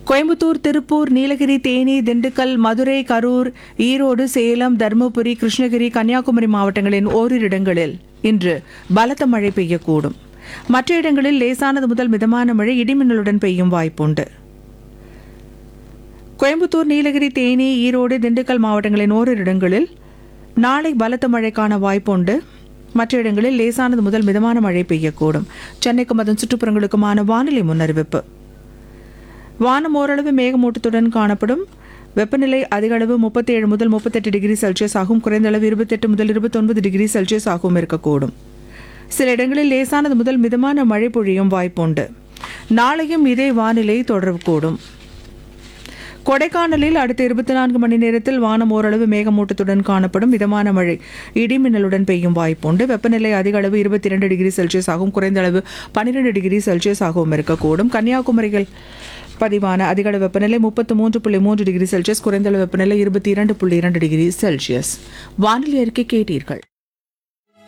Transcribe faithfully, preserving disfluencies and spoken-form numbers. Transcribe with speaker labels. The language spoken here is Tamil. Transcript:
Speaker 1: கோயம்புத்தூர், திருப்பூர், நீலகிரி, தேனி, திண்டுக்கல், மதுரை, கரூர், ஈரோடு, சேலம், தருமபுரி, கிருஷ்ணகிரி, கன்னியாகுமரி மாவட்டங்களின் ஓரிரு இடங்களில் இன்று பலத்த மழை பெய்யக்கூடும். மற்ற இடங்களில் லேசானது முதல் மிதமான மழை இடிமின்னலுடன் பெய்யும் வாய்ப்புண்டு. கோயம்புத்தூர், நீலகிரி, தேனி, ஈரோடு, திண்டுக்கல் மாவட்டங்களின் ஓரிரு இடங்களில் நாளை பலத்த மழைக்கான வாய்ப்புண்டு. மற்ற இடங்களில் லேசானது முதல் மிதமான மழை பெய்யக்கூடும். சென்னைக்கும் அதன் சுற்றுப்புறங்களுக்குமான வானிலை முன்னறிவிப்பு. வானம் ஓரளவு மேகமூட்டத்துடன் காணப்படும். வெப்பநிலை அதிக அளவு முப்பத்தி ஏழு முதல் முப்பத்தெட்டு டிகிரி செல்சியஸ் ஆகும். குறைந்த அளவு இருபத்தெட்டு முதல் இருபத்தொன்பது டிகிரி செல்சியஸ் ஆகவும் இருக்கக்கூடும். சில இடங்களில் லேசானது முதல் மிதமான மழை பொழியும் வாய்ப்புண்டு. நாளையும் இதே வானிலை தொடரக்கூடும். கொடைக்கானலில் அடுத்த இருபத்தி நான்கு மணி நேரத்தில் வானம் ஓரளவு மேகமூட்டத்துடன் காணப்படும். மிதமான மழை இடிமின்னலுடன் பெய்யும் வாய்ப்புண்டு. வெப்பநிலை அதிக அளவு இருபத்தி இரண்டு டிகிரி செல்சியஸ் ஆகும். குறைந்த அளவு பன்னிரண்டு டிகிரி செல்சியஸ் ஆகவும் இருக்கக்கூடும். கன்னியாகுமரியில் பதிவான அதிகளவு வெப்பநிலை முப்பத்து மூன்று புள்ளி மூன்று டிகிரி செல்சியஸ். குறைந்த அளவு வெப்பநிலை இருபத்தி இரண்டு புள்ளி இரண்டு டிகிரி செல்சியஸ். வானிலை அறிக்கை கேட்டீர்கள்.